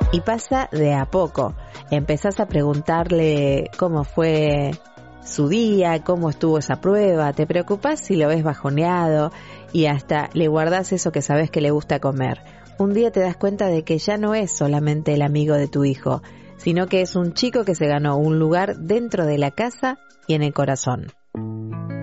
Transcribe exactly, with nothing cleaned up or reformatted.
Y pasa de a poco. Empezás a preguntarle cómo fue su día, cómo estuvo esa prueba, te preocupás si lo ves bajoneado y hasta le guardás eso que sabés que le gusta comer. Un día te das cuenta de que ya no es solamente el amigo de tu hijo, sino que es un chico que se ganó un lugar dentro de la casa y en el corazón.